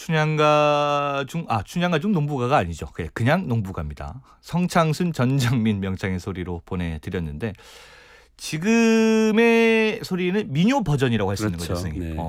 춘향가 중 농부가가 아니죠. 그냥 농부가입니다. 성창순 전정민 명창의 소리로 보내드렸는데 지금의 소리는 민요 버전이라고 할 수 있는 거죠, 그렇죠. 선생님. 네.